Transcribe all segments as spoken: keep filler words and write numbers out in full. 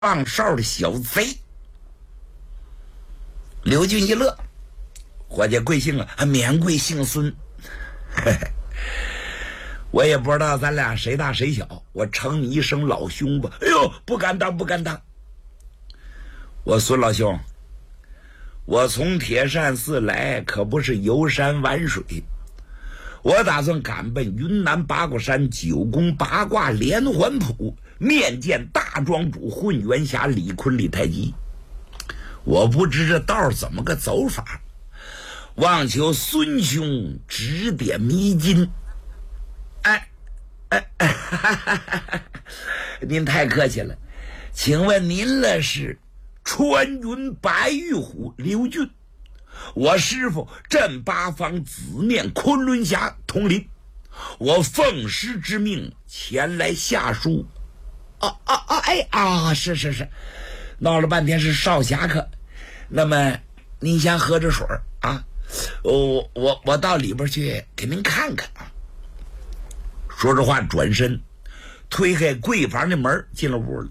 放哨的小贼。刘俊一乐，伙计贵姓啊？免贵姓孙。嘿嘿，我也不知道咱俩谁大谁小，我称你一声老兄吧。哎呦，不敢当，不敢当。我孙老兄，我从铁扇寺来可不是游山玩水，我打算赶奔云南八卦山九宫八卦连环谱，面见大庄主混元侠李坤李太极。我不知这道怎么个走法，望求孙兄指点迷津。哎哎哎哈哈哈，您太客气了，请问您了是穿云白玉虎刘俊，我师父镇八方紫面昆仑侠统领，我奉师之命前来下书。啊啊啊！哎啊，是是是，闹了半天是少侠客。那么您先喝着水啊，我我我到里边去给您看看啊。说着话，转身推开柜房的门进了屋了。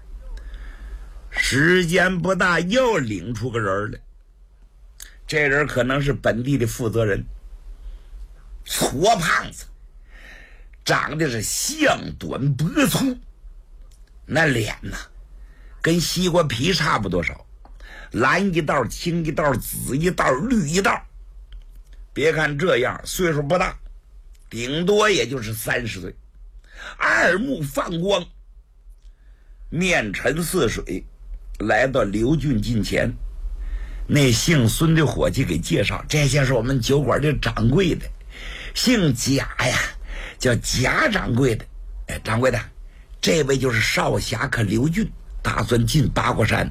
时间不大，又领出个人来。这人可能是本地的负责人，矬胖子，长得是象短脖粗，那脸呐跟西瓜皮差不多少，蓝一道青一道紫一道绿一道。别看这样岁数不大，顶多也就是三十岁，二目放光，面沉似水，来到刘俊近前。那姓孙的伙计给介绍，这些是我们酒馆的掌柜的，姓贾呀，叫贾掌柜的。哎，掌柜的，这位就是少侠客刘俊，打算进八卦山。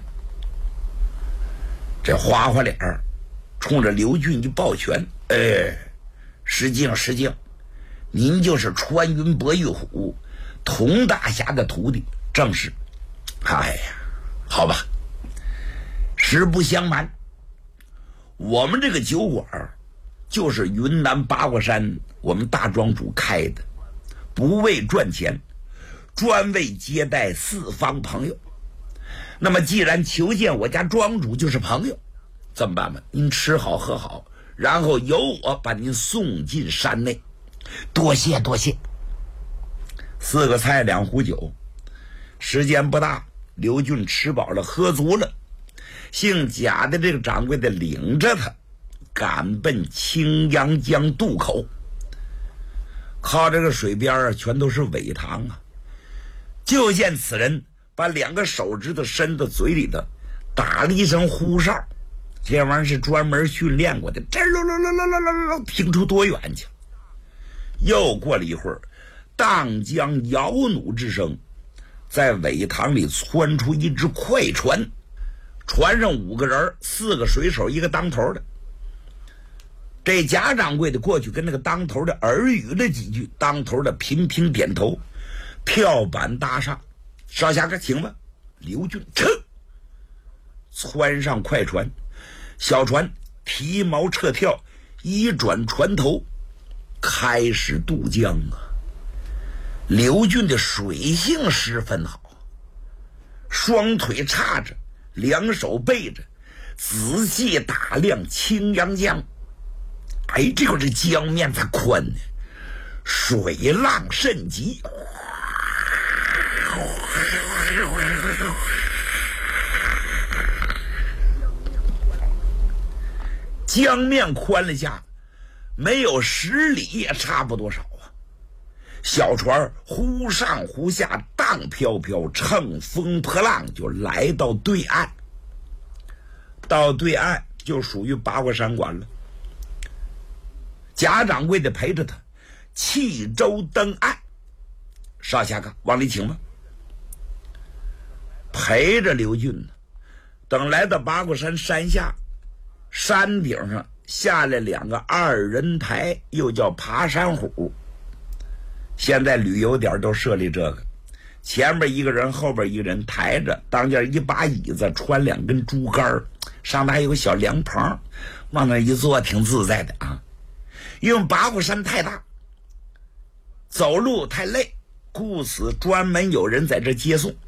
这花花脸儿冲着刘俊一抱拳，哎，失敬失敬，您就是穿云白玉虎童大侠的徒弟，正是。哎呀，好吧，实不相瞒，我们这个酒馆就是云南八卦山我们大庄主开的，不为赚钱，专为接待四方朋友。那么既然求见我家庄主就是朋友，这么办吧，您吃好喝好，然后由我把您送进山内。多谢多谢。四个菜两壶酒，时间不大，刘俊吃饱了喝足了，姓贾的这个掌柜的领着他赶奔青阳江渡口。靠这个水边啊，全都是苇塘啊。就见此人把两个手指头伸到嘴里头，打了一声呼哨，这玩意儿是专门训练过的，这喽喽喽喽喽喽喽，听出多远去。又过了一会儿，荡江摇弩之声，在苇塘里窜出一只快船，船上五个人，四个水手，一个当头的。这贾掌柜的过去跟那个当头的耳语了几句，当头的频频点头，跳板搭上，少侠客请吧。刘俊噌窜上快船，小船提锚撤跳，一转船头，开始渡江啊。刘俊的水性十分好，双腿叉着，两手背着，仔细打量青阳江。哎，这个这江面才宽呢，水浪甚急，江面宽了下，没有十里也差不多少啊。小船忽上忽下，荡飘飘，乘风破浪，就来到对岸。到对岸就属于八卦山关了。贾掌柜的陪着他弃舟登岸，少侠客往里请吧。陪着刘俊呢，等来到八卦山山下，山顶上下来两个二人台，又叫爬山虎。现在旅游点都设立这个，前面一个人，后边一个人抬着，当间一把椅子，穿两根竹竿，上面还有个小凉棚，往那一坐挺自在的啊。因为八卦山太大，走路太累，故此专门有人在这接送。